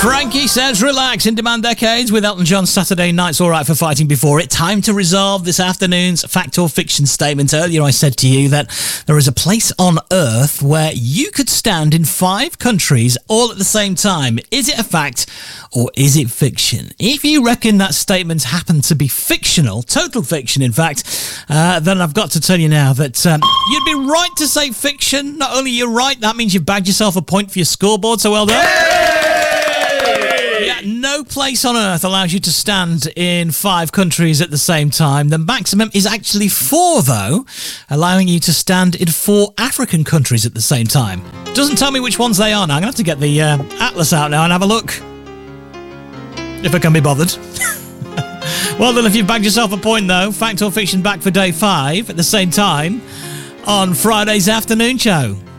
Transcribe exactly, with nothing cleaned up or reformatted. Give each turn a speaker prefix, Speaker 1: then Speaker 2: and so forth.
Speaker 1: Frankie says relax. In Demand Decades with Elton John's Saturday Night's Alright for Fighting Before It. Time to resolve this afternoon's fact or fiction statement. Earlier I said to you that there is a place on Earth where you could stand in five countries all at the same time. Is it a fact or is it fiction? If you reckon that statement happened to be fictional, total fiction in fact, uh, then I've got to tell you now that um, you'd be right to say fiction. Not only you're right, that means you've bagged yourself a point for your scoreboard, so well done. Yeah, no place on Earth allows you to stand in five countries at the same time. The maximum is actually four, though, allowing you to stand in four African countries at the same time. Doesn't tell me which ones they are now. I'm going to have to get the uh, atlas out now and have a look, if I can be bothered. Well then, if you've bagged yourself a point, though, fact or fiction back for day five at the same time on Friday's afternoon show.